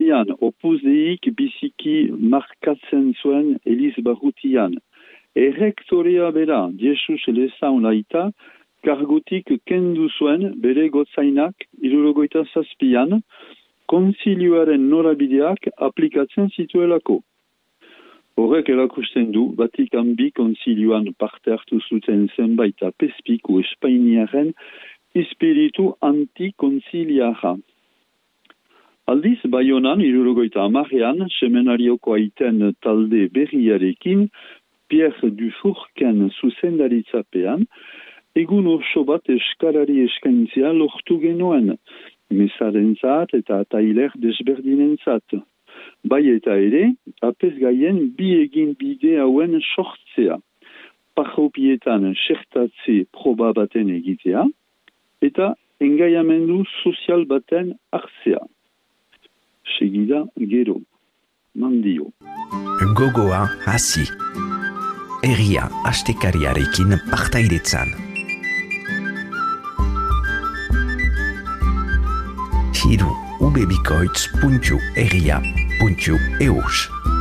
garaian opuzeik biziki markatzen zuen Elizbarrutian. Errektorea bera, Jesus Lezaun laita, kargutik kendu zuen bere gotzainak 77an, konzilioaren norabideak aplikatzen zituelako. Horrek erakusten du, Vatikan bi konzilioan parte hartu zuten zenbait apezpiku Espainiaren espiritu antikonziliara. Aldiz, Baionan, 70an, seminarioko aiten talde berriarekin, Pierre Dufourken zuzendaritzapean, egun oso bat eskalari eskaintzea lortu genuen, mesarentzat eta tailer desberdinentzat. Bai eta ere, apezgaien bi egin bide hauen sortzea, parropietan sertatze proba baten egitea, eta engaiamendu sozial baten hartzea. Segida gero, mandio. Gogoa hasi. Herria astekariarekin partaidetzan. Hiru ubebikoitz.herria.eus